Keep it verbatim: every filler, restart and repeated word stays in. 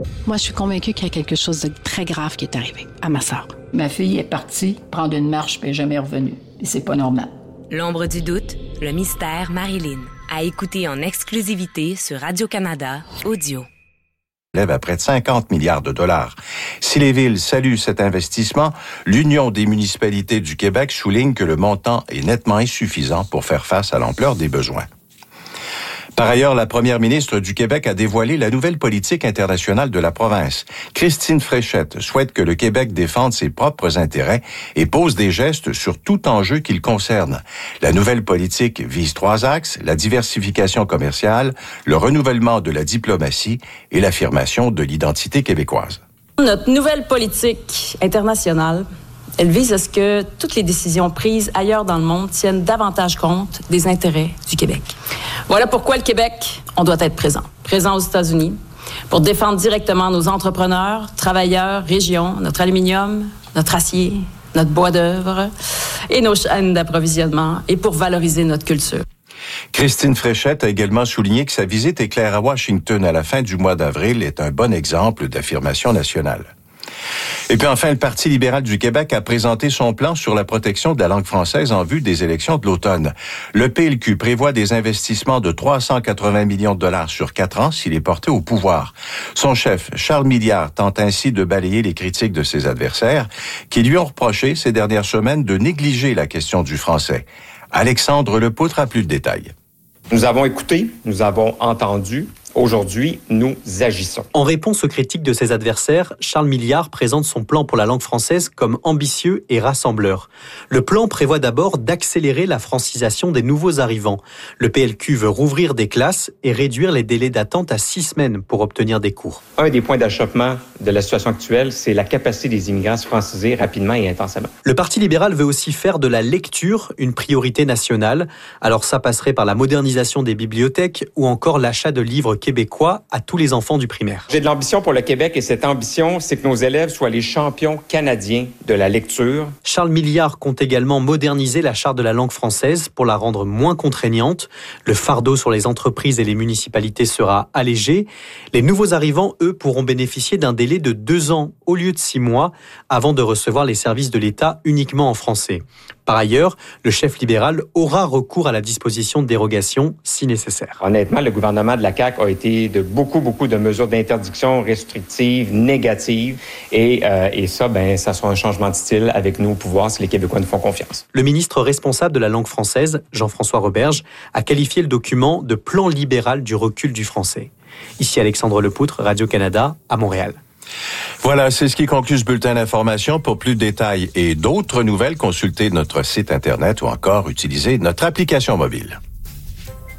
Moi, je suis convaincue qu'il y a quelque chose de très grave qui est arrivé à ma sœur. Ma fille est partie prendre une marche puis elle n'est jamais revenue. Et c'est pas normal. L'ombre du doute, le mystère Marilyn. À écouter en exclusivité sur Radio-Canada Audio. Lève à près de cinquante milliards de dollars. Si les villes saluent cet investissement, l'Union des municipalités du Québec souligne que le montant est nettement insuffisant pour faire face à l'ampleur des besoins. Par ailleurs, la première ministre du Québec a dévoilé la nouvelle politique internationale de la province. Christine Fréchette souhaite que le Québec défende ses propres intérêts et pose des gestes sur tout enjeu qui le concerne. La nouvelle politique vise trois axes, la diversification commerciale, le renouvellement de la diplomatie et l'affirmation de l'identité québécoise. Notre nouvelle politique internationale, elle vise à ce que toutes les décisions prises ailleurs dans le monde tiennent davantage compte des intérêts du Québec. Voilà pourquoi le Québec, on doit être présent. Présent aux États-Unis pour défendre directement nos entrepreneurs, travailleurs, régions, notre aluminium, notre acier, notre bois d'œuvre et nos chaînes d'approvisionnement et pour valoriser notre culture. Christine Fréchette a également souligné que sa visite éclair à Washington à la fin du mois d'avril est un bon exemple d'affirmation nationale. Et puis enfin, le Parti libéral du Québec a présenté son plan sur la protection de la langue française en vue des élections de l'automne. Le P L Q prévoit des investissements de trois cent quatre-vingts millions de dollars sur quatre ans s'il est porté au pouvoir. Son chef, Charles Milliard, tente ainsi de balayer les critiques de ses adversaires qui lui ont reproché ces dernières semaines de négliger la question du français. Alexandre Lepoutre a plus de détails. Nous avons écouté, nous avons entendu. Aujourd'hui, nous agissons. En réponse aux critiques de ses adversaires, Charles Milliard présente son plan pour la langue française comme ambitieux et rassembleur. Le plan prévoit d'abord d'accélérer la francisation des nouveaux arrivants. Le P L Q veut rouvrir des classes et réduire les délais d'attente à six semaines pour obtenir des cours. Un des points d'achoppement de la situation actuelle, c'est la capacité des immigrants à se franciser rapidement et intensément. Le Parti libéral veut aussi faire de la lecture une priorité nationale. Alors ça passerait par la modernisation des bibliothèques ou encore l'achat de livres québécois à tous les enfants du primaire. J'ai de l'ambition pour le Québec et cette ambition, c'est que nos élèves soient les champions canadiens de la lecture. Charles Milliard compte également moderniser la charte de la langue française pour la rendre moins contraignante. Le fardeau sur les entreprises et les municipalités sera allégé. Les nouveaux arrivants, eux, pourront bénéficier d'un délai de deux ans au lieu de six mois avant de recevoir les services de l'État uniquement en français. Par ailleurs, le chef libéral aura recours à la disposition de dérogation si nécessaire. Honnêtement, le gouvernement de la C A Q a été de beaucoup, beaucoup de mesures d'interdiction restrictives, négatives. Et, euh, et ça, ben, ça sera un changement de style avec nous au pouvoir si les Québécois nous font confiance. Le ministre responsable de la langue française, Jean-François Roberge, a qualifié le document de plan libéral du recul du français. Ici Alexandre Lepoutre, Radio-Canada, à Montréal. Voilà, c'est ce qui conclut ce bulletin d'information. Pour plus de détails et d'autres nouvelles, consultez notre site Internet ou encore utilisez notre application mobile.